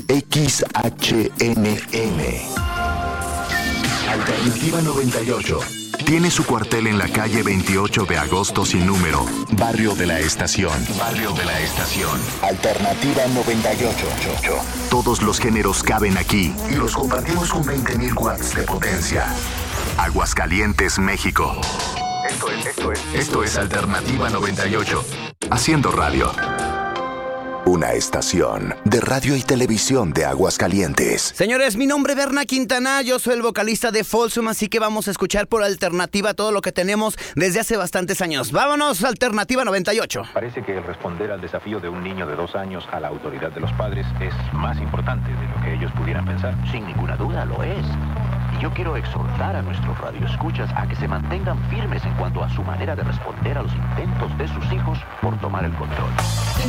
XHNN. Alternativa 98. Tiene su cuartel en la calle 28 de agosto sin número, Barrio de la Estación. Barrio de la Estación. Alternativa 98. Todos los géneros caben aquí y los compartimos con 20.000 watts de potencia. Aguascalientes, México. Esto es Alternativa 98. Haciendo radio. Una estación de radio y televisión de Aguascalientes. Señores, mi nombre es Berna Quintana, yo soy el vocalista de Folsum, así que vamos a escuchar por Alternativa todo lo que tenemos desde hace bastantes años. Vámonos, Alternativa 98. Parece que el responder al desafío de un niño de 2 años a la autoridad de los padres es más importante de lo que ellos pudieran pensar. Sin ninguna duda lo es. Y yo quiero exhortar a nuestros radioescuchas a que se mantengan firmes en cuanto a su manera de responder a los intentos de sus hijos por tomar el control.